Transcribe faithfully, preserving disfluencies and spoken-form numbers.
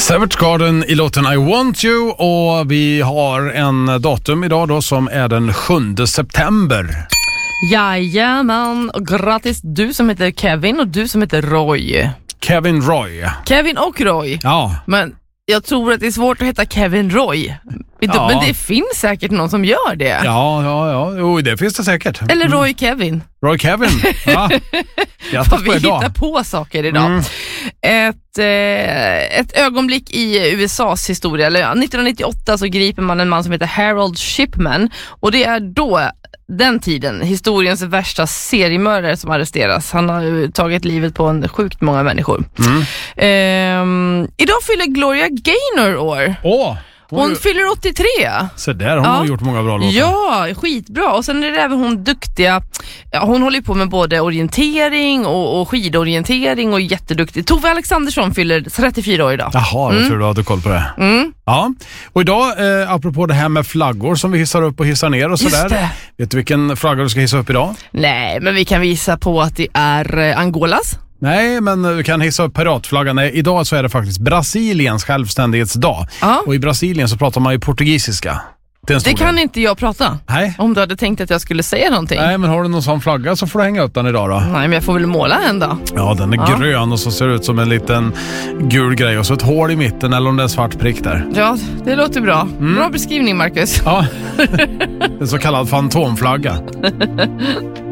Savage Garden i låten I Want You, och vi har en datum idag då som är den sjunde september. Jajamän, och grattis du som heter Kevin och du som heter Roy. Kevin Roy. Kevin och Roy. Ja. Men jag tror att det är svårt att heta Kevin Roy. Ja. Men det finns säkert någon som gör det. Ja, ja, ja. Jo, det finns det säkert. Eller Roy Kevin. Roy Kevin. Ja. Vad vi hittar på saker idag. Mm. Ett, eh, ett ögonblick i U S A:s historia. Eller, ja, nittonhundranittioåtta så griper man en man som heter Harold Shipman. Och det är då, den tiden, historiens värsta seriemördare som arresteras. Han har tagit livet på en sjukt många människor. Mm. Eh, idag fyller Gloria Gaynor år. Åh! Hon, hon fyller åttiotre. Så där, hon ja. har gjort många bra låtar. Ja, skitbra. Och sen är det även hon duktiga. Ja, hon håller på med både orientering och, och skidorientering och är jätteduktig. Tove Alexandersson fyller trettiofyra år idag. Jaha, jag mm. tror du hade koll på det. Mm. Ja, och idag, eh, apropå det här med flaggor som vi hissar upp och hissar ner och sådär. Vet du vilken flagga du ska hissa upp idag? Nej, men vi kan visa på att det är eh, Angolas. Nej, men du kan hissa upp piratflaggan. Nej, idag så är det faktiskt Brasiliens självständighetsdag. Ja. Och i Brasilien så pratar man ju portugisiska. Det, det kan inte jag prata. Nej. Om du hade tänkt att jag skulle säga någonting. Nej, men har du någon sån flagga så får du hänga upp den idag då. Nej, men jag får väl måla en då. Ja, den är ja. grön och så ser det ut som en liten gul grej och så ett hål i mitten eller om det är en svart prick där. Ja, det låter bra. Mm. Bra beskrivning, Marcus. Ja, en så kallad fantomflagga.